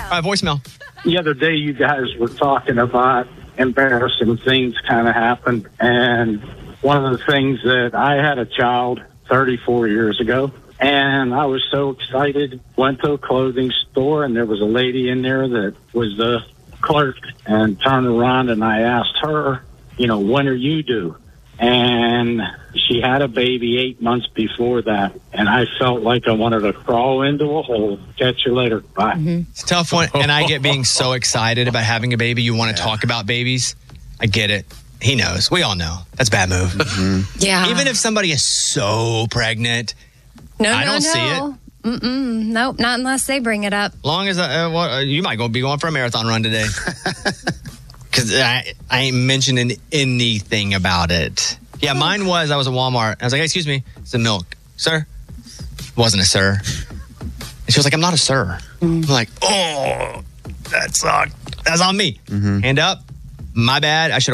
Voicemail. The other day, you guys were talking about embarrassing things kind of happened. And one of the things that I had a child 34 years ago, and I was so excited. Went to a clothing store, and there was a lady in there that was the clerk, and turned around, and I asked her, when are you due? And she had a baby 8 months before that, and I felt like I wanted to crawl into a hole. Catch you later. Bye. Mm-hmm. It's a tough one, and I get being so excited about having a baby. You want to talk about babies. I get it. He knows. We all know. That's a bad move. Mm-hmm. Yeah. Even if somebody is so pregnant, I don't see it. Nope, not unless they bring it up. Long as you might be going for a marathon run today. Because I ain't mentioning anything about it. Yeah, mine was, I was at Walmart. I was like, hey, excuse me, it's the milk. Sir? Wasn't a sir. And she was like, I'm not a sir. I'm like, oh, that sucked. That's on me. Hand up. My bad. I should